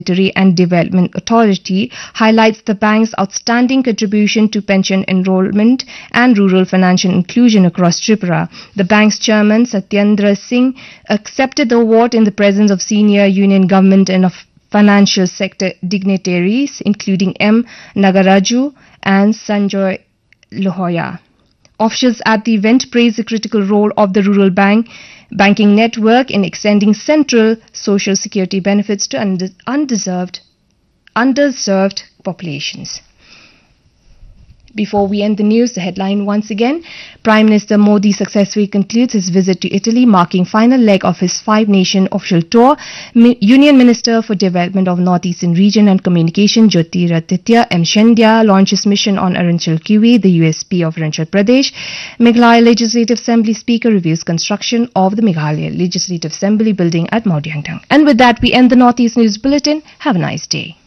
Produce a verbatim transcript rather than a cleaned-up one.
and Development Authority highlights the bank's outstanding contribution to pension enrollment and rural financial inclusion across Tripura. The bank's chairman, Satyendra Singh, accepted the award in the presence of senior union government and of financial sector dignitaries, including M. Nagaraju and Sanjoy Lohoya. Officials at the event praised the critical role of the rural bank banking network in extending central social security benefits to und- undeserved, underserved populations. Before we end the news, the headline once again. Prime Minister Modi successfully concludes his visit to Italy, marking final leg of his five-nation official tour. Mi- Union Minister for Development of Northeastern Region and Communication, Jyotiraditya M. Scindia, launches mission on Arunachal Kiwi, the U S P of Arunachal Pradesh. Meghalaya Legislative Assembly Speaker reviews construction of the Meghalaya Legislative Assembly building at Mawdyangthang. And with that, we end the Northeast News Bulletin. Have a nice day.